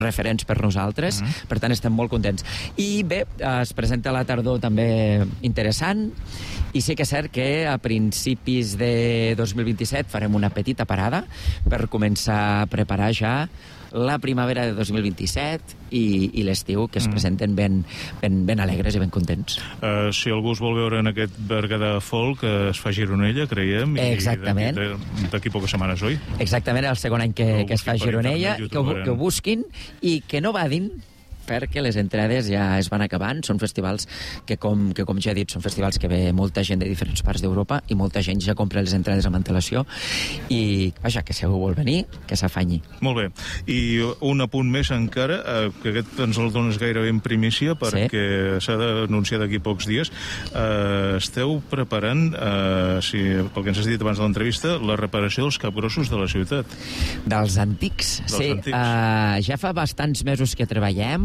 referents per nosaltres, per tant estem molt contents. I bé, es presenta a la tardor també interessant, i sí que és cert que a principis de 2027 farem una petita parada per començar a preparar ja la primavera de 2027 i l'estiu, que es presenten ben alegres i ben contents. Si algú es vol veure en aquest Berguedà Folk, es fa Gironella, creiem. Exactament. D'aquí poques setmanes, oi? Exactament, el segon any que es fa a Gironella, que ho busquin i que no vadin, perquè les entrades ja es van acabant. Són festivals que, com ja he dit, són festivals que ve molta gent de diferents parts d'Europa i molta gent ja compra les entrades amb antelació i, vaja, que si algú vol venir, que s'afanyi. Molt bé. I un apunt més encara, que aquest ens el dones gairebé en primícia, perquè s'ha d'anunciar d'aquí pocs dies. Esteu preparant, pel que ens has dit abans de l'entrevista, la reparació dels capgrossos de la ciutat. Dels antics, sí. Ja fa bastants mesos que treballem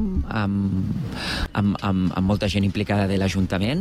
amb molta gent implicada de l'Ajuntament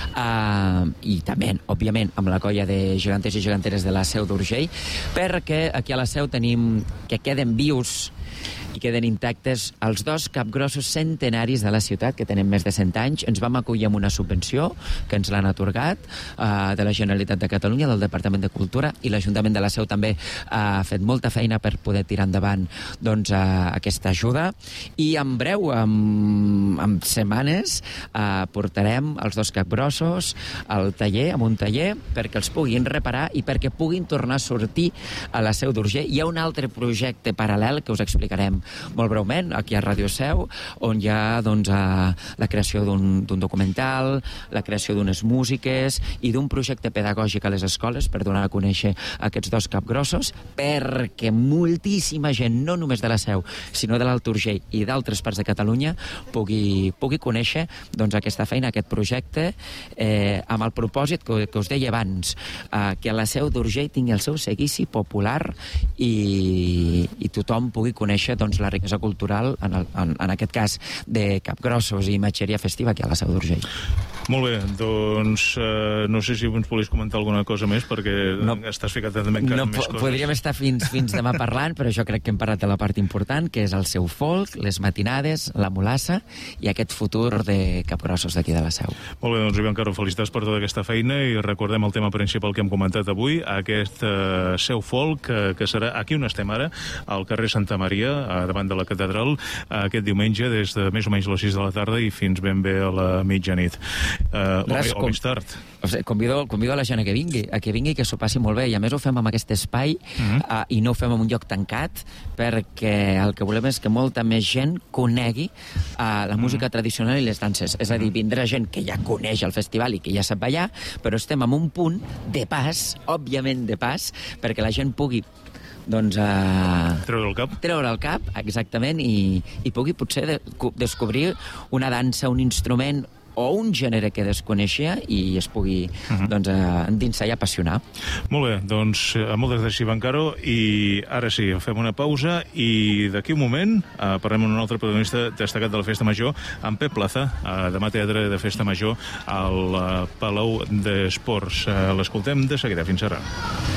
i també, òbviament, amb la colla de geganters i geganteres de la Seu d'Urgell, perquè aquí a la Seu tenim que queden vius i queden intactes els 2 capgrossos centenaris de la ciutat, que tenen més de 100 anys. Ens vam acollir amb una subvenció que ens l'han atorgat de la Generalitat de Catalunya, del Departament de Cultura, i l'Ajuntament de la Seu també ha fet molta feina per poder tirar endavant aquesta ajuda. I en breu, en setmanes, portarem els 2 capgrossos al taller, amb un taller, perquè els puguin reparar i perquè puguin tornar a sortir a la Seu d'Urgell. Hi ha un altre projecte paral·lel que us explicarem molt breument, aquí a Ràdio Seu, on hi ha la creació d'un documental, la creació d'unes músiques i d'un projecte pedagògic a les escoles per donar a conèixer aquests 2 capgrossos, perquè moltíssima gent, no només de la Seu, sinó de l'Alt Urgell i d'altres parts de Catalunya, pugui conèixer aquesta feina, aquest projecte, amb el propòsit que us deia abans, que la Seu d'Urgell tingui el seu seguici popular i tothom pugui conèixer la riquesa cultural, en aquest cas de capgrossos i imatgeria festiva aquí a la Seu d'Urgell. Molt bé, doncs no sé si ens volies comentar alguna cosa més, perquè estàs ficat també encara més coses. Podríem estar fins demà parlant, però jo crec que hem parlat de la part important, que és el seu folk, les matinades, la mulassa i aquest futur de capgrossos d'aquí de la Seu. Molt bé, doncs Ivan Caro, felicitats per tota aquesta feina i recordem el tema principal que hem comentat avui, aquest Seu Folk, que serà aquí on estem ara, al carrer Santa Maria, davant de la catedral, aquest diumenge des de més o menys les 6 de la tarda i fins ben bé a la mitjanit. O més tard. Convido la gent a que vingui, que s'ho passi molt bé, i a més ho fem amb aquest espai i no ho fem en un lloc tancat, perquè el que volem és que molta més gent conegui la música tradicional i les danses. És a dir, vindrà gent que ja coneix el festival i que ja sap ballar, però estem en un punt de pas, òbviament de pas, perquè la gent pugui treure el cap, exactament, i pugui potser descobrir una dansa, un instrument o un gènere que desconeixia i es pugui endinsar i apassionar. Molt bé, doncs moltes gràcies, Ivan Caro, i ara sí, fem una pausa i d'aquí un moment parlem amb un altre protagonista destacat de la Festa Major, en Pep Plaza, demà teatre de Festa Major al Palau d'Esports. L'escoltem de seguida, fins ara.